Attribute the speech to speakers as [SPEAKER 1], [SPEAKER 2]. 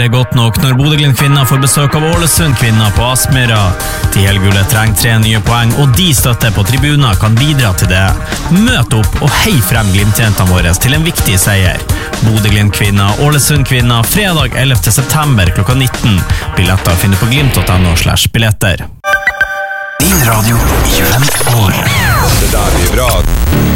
[SPEAKER 1] Det godt nok når Bodø/Glimt-kvinner får besøk av Ålesund-kvinner på Aspmyra. TL-gullet trenger 3 nye poeng, og de støtter på tribuner kan bidra til det. Møt opp og hei frem Glimt-jentene våre til en viktig seier. Bodø/Glimt-kvinner, Ålesund-kvinner, fredag 11. september klokka 19. Billetter finner på glimt.no/billetter.
[SPEAKER 2] Din radio i 25 år.
[SPEAKER 3] Det der blir bra.